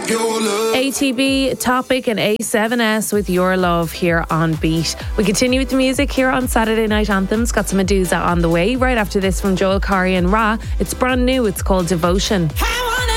ATB, Topic and A7S with Your Love here on Beat. We continue with the music here on Saturday Night Anthems. Got some Medusa on the way. Right after this from Joel Corry and Ra. It's brand new. It's called Devotion.